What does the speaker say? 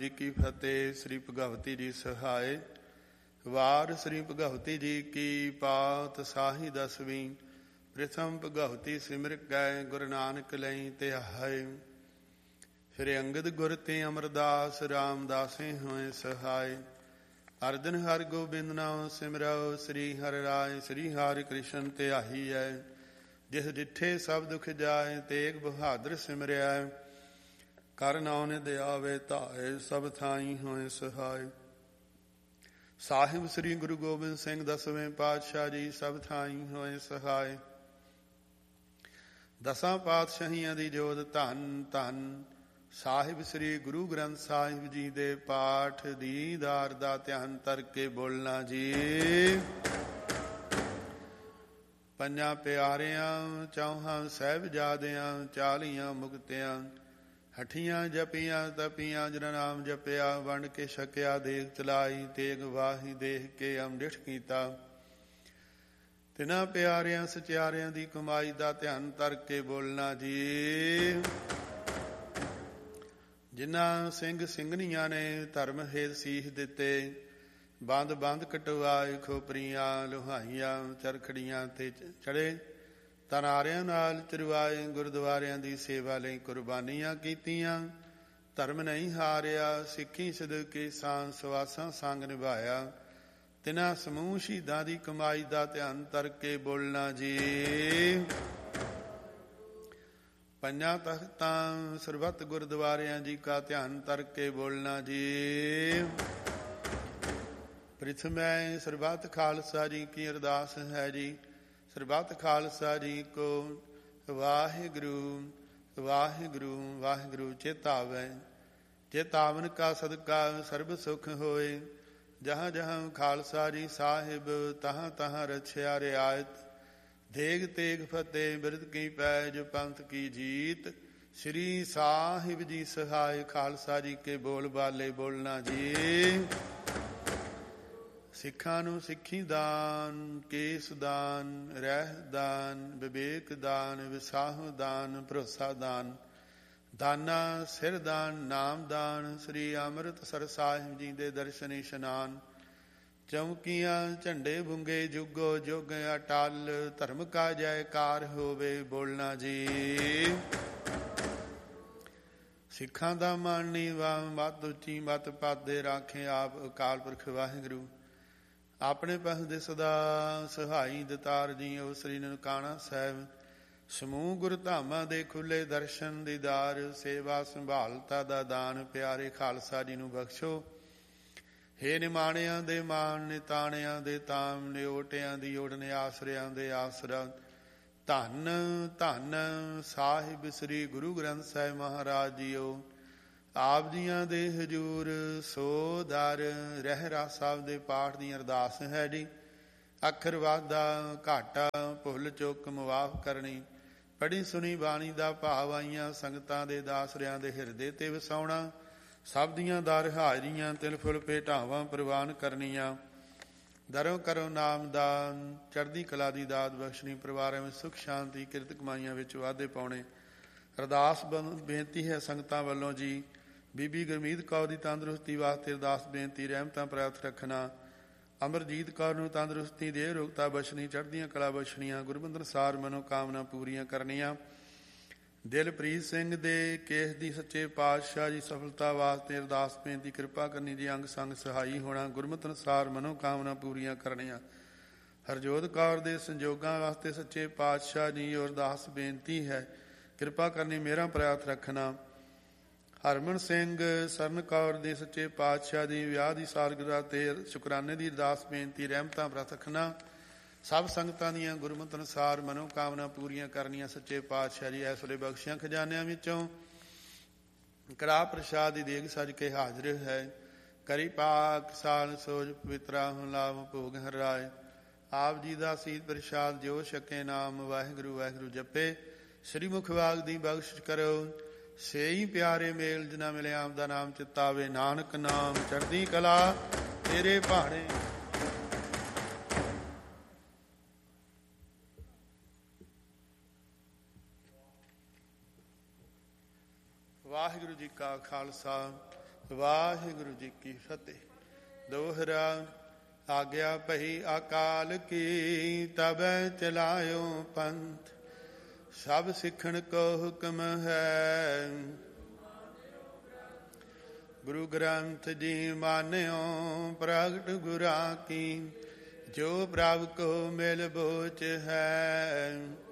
ਜੀ ਕੀ ਫਤਿਹ। ਸ੍ਰੀ ਭਗਵਤੀ ਜੀ ਸਹਾਏ। ਵਾਰ ਸ੍ਰੀ ਭਗਵਤੀ ਜੀ ਕੀ ਪਾਤ ਸਾਹੀ ਦਸਵੀਂ। ਪ੍ਰਥਮ ਭਗਵਤੀ ਸਿਮਰ ਗਏ ਗੁਰੂ ਨਾਨਕ ਲਈ ਧਿਆਏ। ਫਿਰ ਅੰਗਦ ਗੁਰ ਤੇ ਅਮਰਦਾਸ ਰਾਮਦਾਸੇ ਹੋਏ ਸਹਾਏ। ਅਰਜਨ ਹਰਿ ਗੋਬਿੰਦ ਨਾਮ ਸਿਮਰਉ। ਸ੍ਰੀ ਹਰਿ ਰਾਏ ਸ੍ਰੀ ਹਰਿ ਕ੍ਰਿਸ਼ਨ ਧਿਆਈਐ। ਜਿਸ ਡਿਠੇ ਸਭ ਦੁਖ ਜਾਏ ਤੇਗ ਬਹਾਦਰ ਸਿਮਰਿਆ। ਕਰ ਨਾਨਕ ਦਿਆਵੇ ਧਾਏ ਸਭ ਥਾਈ ਹੋਏ ਸਹਾਏ। ਸਾਹਿਬ ਸ੍ਰੀ ਗੁਰੂ ਗੋਬਿੰਦ ਸਿੰਘ ਦਸਵੇਂ ਪਾਤਸ਼ਾਹ ਜੀ ਸਭ ਥਾਈ ਹੋਏ ਸਹਾਏ। ਦਸਾਂ ਪਾਤਸ਼ਾਹੀਆਂ ਦੀ ਜੋਤ ਧੰਨ ਧੰਨ। ਸਾਹਿਬ ਸ੍ਰੀ ਗੁਰੂ ਗ੍ਰੰਥ ਸਾਹਿਬ ਜੀ ਦੇ ਪਾਠ ਦੀਦਾਰ ਦਾ ਧਿਆਨ ਧਰ ਕੇ ਬੋਲਣਾ ਜੀ। ਪੰਜਾਂ ਪਿਆਰਿਆਂ ਚੌਹਾਂ ਸਾਹਿਬਜ਼ਾਦਿਆਂ 40 ਮੁਕਤਿਆਂ ਹਠੀਆਂ ਜਪੀਆਂ ਤਪੀਆਂ ਜਿਨ੍ਹਾਂ ਨਾਮ ਜਪਿਆ ਵੰਡ ਕੇ ਛਕਿਆ ਦੇਖ ਚਲਾਈ ਤੇਗ ਵਾਹੀ ਦੇਖ ਕੇ ਅੰਮ੍ਰਿਤ ਕੀਤਾ। ਤਿਨਾਂ ਪਿਆਰਿਆਂ ਸਚਿਆਰਿਆਂ ਦੀ ਕਮਾਈ ਦਾ ਧਿਆਨ ਧਰ ਕੇ ਬੋਲਣਾ ਜੀ। ਜਿਨ੍ਹਾਂ ਸਿੰਘ ਸਿੰਘਣੀਆਂ ਨੇ ਧਰਮ ਹੇਤ ਸੀਸ ਦਿੱਤੇ ਬੰਦ ਬੰਦ ਕਟਵਾਏ ਖੋਪਰੀਆਂ ਲੋਹਾਈਆਂ ਚਰਖੜੀਆਂ ਤੇ ਚੜੇ ਤਨਾਰਿਆਂ ਨਾਲ ਚਰਵਾਏ ਗੁਰਦੁਆਰਿਆਂ ਦੀ ਸੇਵਾ ਲਈ ਕੁਰਬਾਨੀਆਂ ਕੀਤੀਆਂ। ਧਰਮ ਨਹੀਂ ਹਾਰਿਆ ਸਿੱਖੀ ਸਦਕੇ ਸਾਂ ਸਵਾਸਾਂ ਸੰਗ ਨਿਭਾਇਆ। ਤਿਨਾਂ ਸਮੂਹ ਸ਼ਹੀਦਾਂ ਦੀ ਕਮਾਈ ਦਾ ਧਿਆਨ ਧਰ ਕੇ ਬੋਲਣਾ ਜੀ। ਪੰਜਾਂ ਤਖਤਾਂ ਸਰਬੱਤ ਗੁਰਦੁਆਰਿਆਂ ਜੀ ਕਾ ਧਿਆਨ ਧਰ ਕੇ ਬੋਲਣਾ ਜੀ। ਪ੍ਰਿਥਮੈ ਸਰਬੱਤ ਖਾਲਸਾ ਜੀ ਕੀ ਅਰਦਾਸ ਹੈ ਜੀ। ਸਰਬੱਤ ਖਾਲਸਾ ਜੀ ਕੋ ਵਾਹਿਗੁਰੂ ਵਾਹਿਗੁਰੂ ਵਾਹਿਗੁਰੂ ਚੇਤਾਵੈ। ਚੇਤਾਵਨ ਕਾ ਸਦਕਾ ਸਰਬ ਸੁਖ ਹੋਏ। ਜਹਾਂ ਜਹਾਂ ਖਾਲਸਾ ਜੀ ਸਾਹਿਬ ਤਹਾਂ ਤਹਾਂ ਰਛਿਆ ਰਿਆਇਤ। ਦੇਗ ਤੇਗ ਫਤਿਹ ਬਿਰਧ ਕੀ ਪੈਜ ਪੰਥ ਕੀ ਜੀਤ। ਸ੍ਰੀ ਸਾਹਿਬ ਜੀ ਸਹਾਇ ਖਾਲਸਾ ਜੀ ਕੇ ਬੋਲ ਬਾਲੇ ਬੋਲਣਾ ਜੀ। ਸਿੱਖਾਂ ਨੂੰ ਸਿੱਖੀ ਦਾਨ ਕੇਸ ਦਾਨ ਰਹਿ ਦਾਨ ਵਿਵੇਕ ਦਾਨ ਵਿਸਾਹੂ ਦਾਨ ਭਰੋਸਾ ਦਾਨ ਦਾਨਾ ਸਿਰ ਦਾਨ ਨਾਮ ਦਾਨ। ਸ੍ਰੀ ਅੰਮ੍ਰਿਤਸਰ ਸਾਹਿਬ ਜੀ ਦੇ ਦਰਸ਼ਨ ਇਸ਼ਨਾਨ। ਚੌਂਕੀਆਂ ਝੰਡੇ ਬੁੰਗੇ ਜੁਗੋ ਜੁਗ ਅਟਲ। ਧਰਮ ਕਾ ਜੈਕਾਰ ਹੋਵੇ ਬੋਲਣਾ ਜੀ। ਸਿੱਖਾਂ ਦਾ ਮਨ ਨੀਵਾ ਮੱਤ ਉੱਚੀ ਮੱਤ ਪਾਦੇ ਰਾਖੇ ਆਪ ਅਕਾਲ ਪੁਰਖ ਵਾਹਿਗੁਰੂ। ਆਪਣੇ ਪਖ ਦੇ ਸਦਾ ਸਹਾਈ ਦਤਾਰ ਜੀਓ। ਸ੍ਰੀ ਨਨਕਾਣਾ ਸਾਹਿਬ ਸਮੂਹ ਗੁਰ ਧਾਮਾਂ ਦੇ ਖੁੱਲੇ ਦਰਸ਼ਨ ਦੀਦਾਰ। ਸੇਵਾ ਸੰਭਾਲਤਾ ਦਾ ਦਾਨ ਪਿਆਰੇ ਖਾਲਸਾ ਜੀ ਨੂੰ ਬਖਸ਼ੋ। ਹੇ ਨਿਮਾਣਿਆਂ ਦੇ ਮਾਣ ਨਿਤਾਣਿਆਂ ਦੇ ਤਾਮ ਨਿਓਟਿਆਂ ਦੀ ਓੜਨ ਆਸਰਿਆਂ ਦੇ ਆਸਰਾ। ਧੰਨ ਧੰਨ ਸਾਹਿਬ ਸ੍ਰੀ ਗੁਰੂ ਗ੍ਰੰਥ ਸਾਹਿਬ ਮਹਾਰਾਜ ਜੀਓ। ਆਪ ਜੀਆਂ ਦੇ ਹਜ਼ੂਰ ਸੋ ਦਰ ਰਹਿਰਾ ਸਾਹਿਬ ਦੇ ਪਾਠ ਦੀ ਅਰਦਾਸ ਹੈ ਜੀ। ਅੱਖਰ ਵਾਧਾ ਘਾਟਾ ਭੁੱਲ ਚੁੱਕ ਮੁਆਫ ਕਰਨੀ। ਪੜ੍ਹੀ ਸੁਣੀ ਬਾਣੀ ਦਾ ਭਾਵ ਆਈਆਂ ਸੰਗਤਾਂ ਦੇ ਦਾਸਰਿਆਂ ਦੇ ਹਿਰਦੇ ਤੇ ਵਸਾਉਣਾ। ਸਭ ਦੀਆਂ ਦਰ ਹਾਜ਼ਰੀਆਂ ਤਿਲ ਫੁੱਲ ਭੇਟਾਵਾਂ ਪ੍ਰਵਾਨ ਕਰਨੀਆਂ। ਦਰੋਂ ਕਰੋ ਨਾਮ ਦਾਨ ਚੜ੍ਹਦੀ ਕਲਾ ਦੀ ਦਾਤ ਬਖਸ਼ਣੀ। ਪਰਿਵਾਰਾਂ ਵਿੱਚ ਸੁੱਖ ਸ਼ਾਂਤੀ ਕਿਰਤ ਕਮਾਈਆਂ ਵਿੱਚ ਵਾਧੇ ਪਾਉਣੇ। ਅਰਦਾਸ ਬੇਨਤੀ ਹੈ ਸੰਗਤਾਂ ਵੱਲੋਂ ਜੀ। ਬੀਬੀ ਗੁਰਮੀਤ ਕੌਰ ਦੀ ਤੰਦਰੁਸਤੀ ਵਾਸਤੇ ਅਰਦਾਸ ਬੇਨਤੀ ਰਹਿਮਤਾਂ ਪ੍ਰਾਪਤ ਰੱਖਣਾ। ਅਮਰਜੀਤ ਕੌਰ ਨੂੰ ਤੰਦਰੁਸਤੀ ਦੇ ਰੋਗਤਾ ਬਖਸ਼ਣੀ ਚੜ੍ਹਦੀਆਂ ਕਲਾ ਬਖਸ਼ਣੀਆਂ। ਗੁਰਬੰਦ ਅਨੁਸਾਰ ਮਨੋਕਾਮਨਾ ਪੂਰੀਆਂ ਕਰਨੀਆਂ। ਦਿਲਪ੍ਰੀਤ ਸਿੰਘ ਦੇ ਕੇਸ ਦੀ ਸੱਚੇ ਪਾਤਸ਼ਾਹ ਜੀ ਸਫਲਤਾ ਵਾਸਤੇ ਅਰਦਾਸ ਬੇਨਤੀ ਕਿਰਪਾ ਕਰਨੀ ਜੀ। ਅੰਗ ਸੰਗ ਸਹਾਈ ਹੋਣਾ ਗੁਰਮਤਿ ਅਨੁਸਾਰ ਮਨੋਕਾਮਨਾ ਪੂਰੀਆਂ ਕਰਨੀਆਂ। ਹਰਜੋਤ ਕੌਰ ਦੇ ਸੰਜੋਗਾਂ ਵਾਸਤੇ ਸੱਚੇ ਪਾਤਸ਼ਾਹ ਜੀ ਅਰਦਾਸ ਬੇਨਤੀ ਹੈ ਕਿਰਪਾ ਕਰਨੀ ਮੇਰਾ ਪ੍ਰਾਪਤ ਰੱਖਣਾ। ਹਰਮਨ ਸਿੰਘ ਸਰਨ ਕੌਰ ਦੇ ਸੱਚੇ ਪਾਤਸ਼ਾਹ ਦੀ ਵਿਆਹ ਦੀ ਸਾਲਗਿਰਾ ਤੇ ਸ਼ੁਕਰਾਨੇ ਦੀ ਅਰਦਾਸ ਬੇਨਤੀ ਰਹਿਮਤਾਂ ਪ੍ਰਾਪਤ ਰੱਖਣਾ। ਸਭ ਸੰਗਤਾਂ ਦੀਆਂ ਗੁਰਮਤਿ ਅਨੁਸਾਰ ਮਨੋਕਾਮਨਾ ਪੂਰੀਆਂ ਕਰਨੀਆਂ। ਸੱਚੇ ਪਾਤਸ਼ਾਹ ਜੀ ਇਸ ਵੇਲੇ ਬਖਸ਼ਿਆਂ ਖਜ਼ਾਨਿਆਂ ਵਿੱਚੋਂ ਕੜਾਹ ਪ੍ਰਸ਼ਾਦ ਦੀ ਦੇਗ ਸਜ ਕੇ ਹਾਜ਼ਰ ਹੈ। ਕਰੀ ਪਾਕ ਸਾਲ ਸੋਜ ਪਵਿੱਤਰਾ ਹੁਣ ਲਾਭ ਭੋਗ ਹਰ ਰਾਏ। ਆਪ ਜੀ ਦਾ ਸੀਤ ਪ੍ਰਸ਼ਾਦ ਜੋ ਛਕੇ ਨਾਮ ਵਾਹਿਗੁਰੂ ਵਾਹਿਗੁਰੂ ਜਪੇ। ਸ੍ਰੀ ਮੁਖਵਾਗ ਦੀ ਬਖਸ਼ਿਸ਼ ਕਰੋ। ਸੇਈ ਪਿਆਰੇ ਮੇਲ ਜਿਨ੍ਹਾਂ ਮਿਲੇ ਆਪ ਦਾ ਨਾਮ ਚਿਤਾਵੇ। ਨਾਨਕ ਨਾਮ ਚੜ੍ਹਦੀ ਕਲਾ ਤੇਰੇ ਭਾਣੇ। ਵਾਹਿਗੁਰੂ ਜੀ ਕਾ ਖਾਲਸਾ ਵਾਹਿਗੁਰੂ ਜੀ ਕੀ ਫਤਿਹ। ਦੋਹਰਾ। ਆਗਿਆ ਪਈ ਅਕਾਲ ਕੀ, ਤਬੈ ਚਲਾਇਓ ਪੰਥ। ਸਭ ਸਿੱਖਣ ਕੋ ਹੁਕਮ ਹੈ, ਗੁਰੂ ਗ੍ਰੰਥ ਜੀ ਮਾਨਿਓ ਪ੍ਰਗਟ ਗੁਰਾਂ ਕੀ। ਜੋ ਪ੍ਰਭ ਕੋ ਮਿਲ ਬੋਚ ਹੈ,